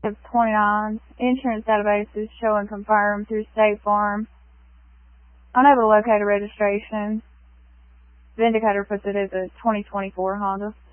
of 29. Insurance databases show and confirm through State Farm. Unable to locate a registration. Vindicator puts it as a 2024 Honda.